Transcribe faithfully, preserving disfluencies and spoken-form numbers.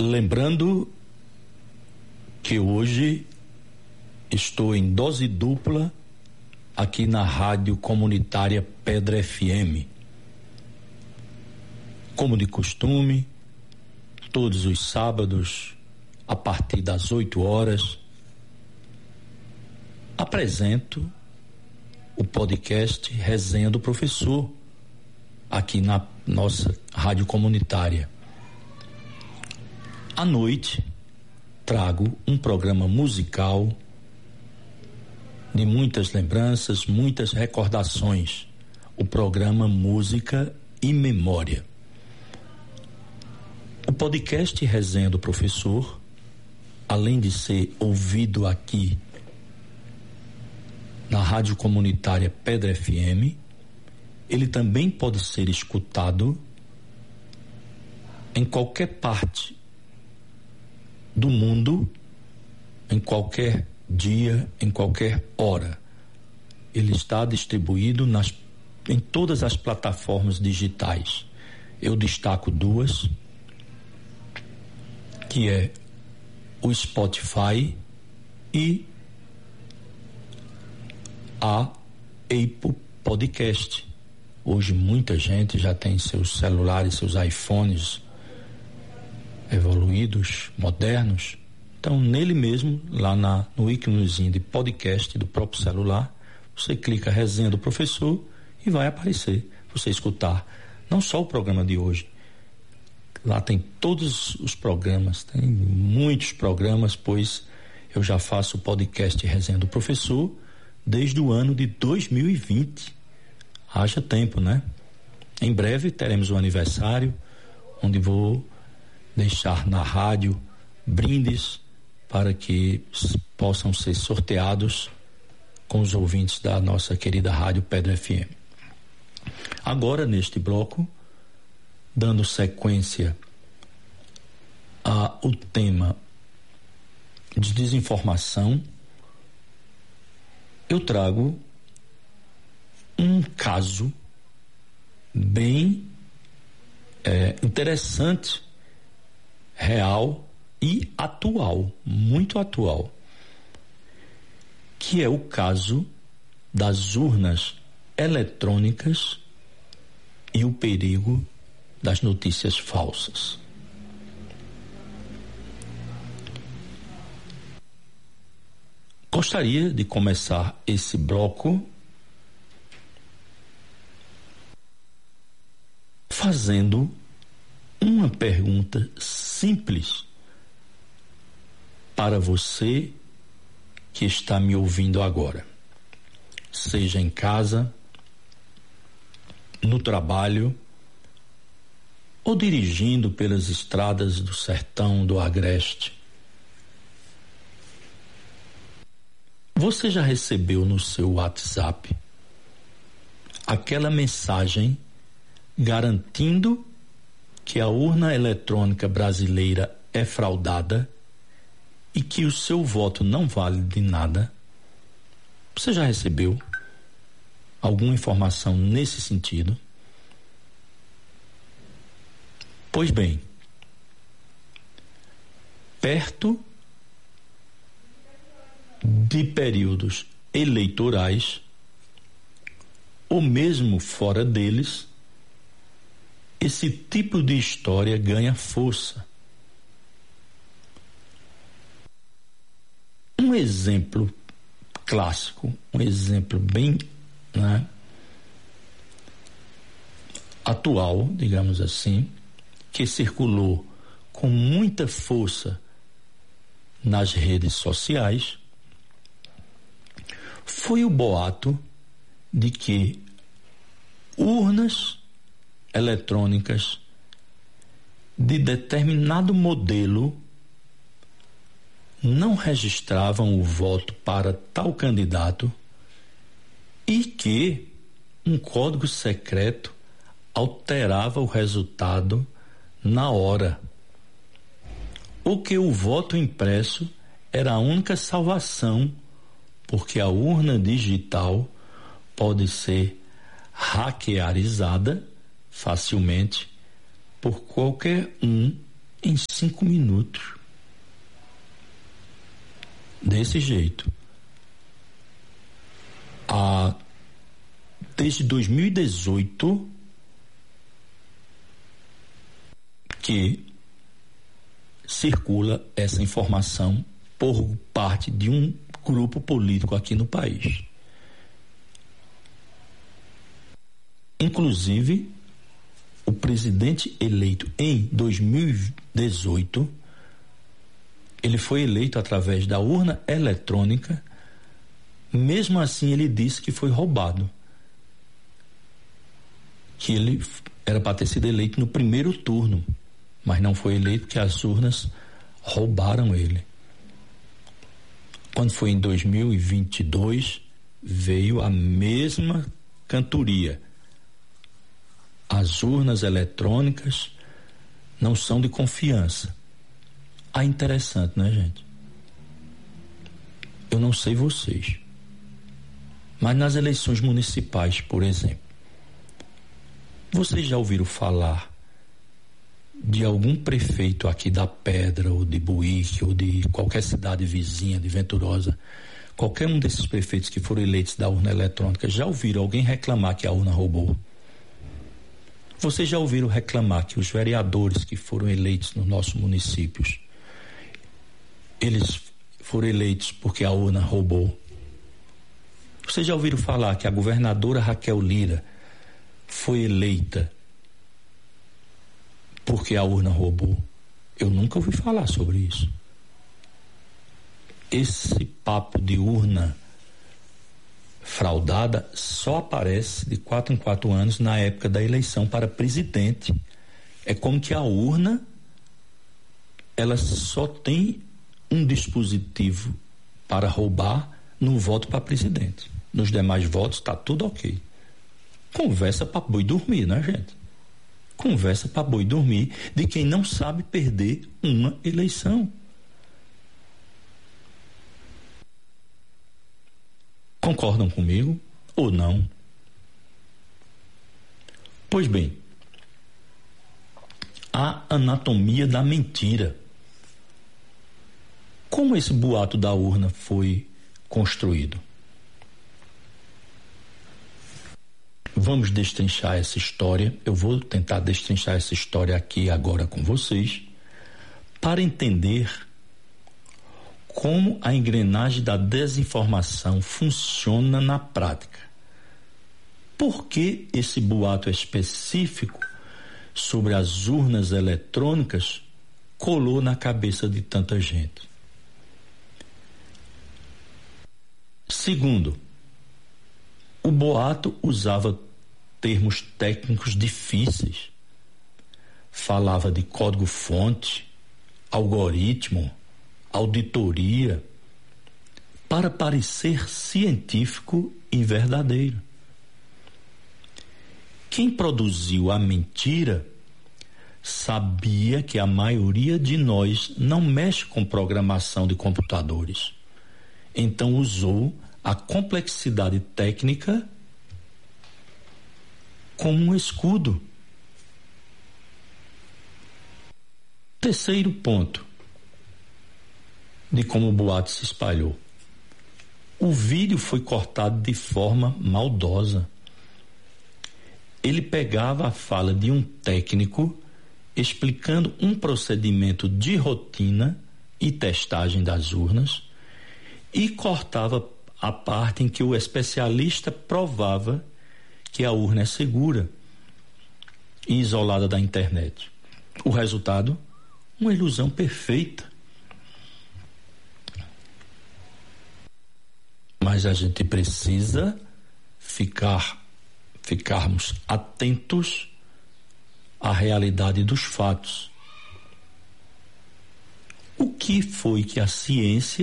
Lembrando que hoje estou em dose dupla aqui na Rádio Comunitária Pedra F M. Como de costume, todos os sábados, a partir das oito horas, apresento o podcast Resenha do Professor, aqui na nossa Rádio Comunitária. À noite, trago um programa musical de muitas lembranças, muitas recordações, o programa Música e Memória. O podcast Resenha do Professor, além de ser ouvido aqui na Rádio Comunitária Pedra F M, ele também pode ser escutado em qualquer parte do mundo, em qualquer dia, em qualquer hora. Ele está distribuído nas, em todas as plataformas digitais. Eu destaco duas, que é o Spotify e a Apple Podcast. Hoje muita gente já tem seus celulares, seus iPhones evoluídos, modernos. Então, nele mesmo, lá na, no íconezinho de podcast do próprio celular, você clica Resenha do Professor e vai aparecer, você escutar não só o programa de hoje. Lá tem todos os programas, tem muitos programas, pois eu já faço o podcast Resenha do Professor desde o ano de dois mil e vinte. Haja tempo, né? Em breve teremos um aniversário, onde vou deixar na rádio brindes para que possam ser sorteados com os ouvintes da nossa querida Rádio Pedra F M. Agora, neste bloco, dando sequência ao tema de desinformação, eu trago um caso bem é, interessante, real e atual, muito atual, que é o caso das urnas eletrônicas e o perigo das notícias falsas. Gostaria de começar esse bloco fazendo uma pergunta simples para você que está me ouvindo agora, seja em casa, no trabalho ou dirigindo pelas estradas do sertão, do agreste. Você já recebeu no seu WhatsApp aquela mensagem garantindo que a urna eletrônica brasileira é fraudada e que o seu voto não vale de nada? Você já recebeu alguma informação nesse sentido? Pois bem, perto de períodos eleitorais, ou mesmo fora deles, esse tipo de história ganha força. Um exemplo clássico, um exemplo bem, né, atual, digamos assim, que circulou com muita força nas redes sociais, foi o boato de que urnas eletrônicas de determinado modelo não registravam o voto para tal candidato e que um código secreto alterava o resultado na hora, ou que o voto impresso era a única salvação, porque a urna digital pode ser hackearizada facilmente por qualquer um em cinco minutos. Desse jeito. Ah, desde dois mil e dezoito que circula essa informação por parte de um grupo político aqui no país. Inclusive, o presidente eleito em dois mil e dezoito, ele foi eleito através da urna eletrônica. Mesmo assim, ele disse que foi roubado, que ele era para ter sido eleito no primeiro turno, mas não foi eleito porque as urnas roubaram ele. Quando foi em dois mil e vinte e dois, veio a mesma cantoria. As urnas eletrônicas não são de confiança. Ah, interessante, né, gente? Eu não sei vocês, mas nas eleições municipais, por exemplo, vocês já ouviram falar de algum prefeito aqui da Pedra, ou de Buíque, ou de qualquer cidade vizinha, de Venturosa, qualquer um desses prefeitos que foram eleitos da urna eletrônica, já ouviram alguém reclamar que a urna roubou? Vocês já ouviram reclamar que os vereadores que foram eleitos nos nossos municípios, eles foram eleitos porque a urna roubou? Vocês já ouviram falar que a governadora Raquel Lira foi eleita porque a urna roubou? Eu nunca ouvi falar sobre isso. Esse papo de urna fraudada só aparece de quatro em quatro anos na época da eleição para presidente. É como que a urna, ela só tem um dispositivo para roubar no voto para presidente. Nos demais votos está tudo ok. Conversa para boi dormir, né, gente? Conversa para boi dormir de quem não sabe perder uma eleição. Concordam comigo ou não? Pois bem, a anatomia da mentira. Como esse boato da urna foi construído? Vamos destrinchar essa história. Eu vou tentar destrinchar essa história aqui agora com vocês, para entender como a engrenagem da desinformação funciona na prática. Por que esse boato específico sobre as urnas eletrônicas colou na cabeça de tanta gente? Segundo, o boato usava termos técnicos difíceis. Falava de código-fonte, algoritmo, auditoria, para parecer científico e verdadeiro. Quem produziu a mentira sabia que a maioria de nós não mexe com programação de computadores. Então usou a complexidade técnica como um escudo. Terceiro ponto de como o boato se espalhou. O vídeo foi cortado de forma maldosa. Ele pegava a fala de um técnico explicando um procedimento de rotina e testagem das urnas e cortava a parte em que o especialista provava que a urna é segura e isolada da internet. O resultado? Uma ilusão perfeita. Mas a gente precisa ficar, ficarmos atentos à realidade dos fatos. O que foi que a ciência